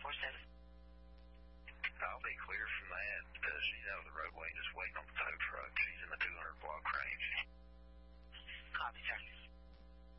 447. I'll be clear from that. She's out of the roadway just waiting on the tow truck. She's in the 200 block range. Copy, sir.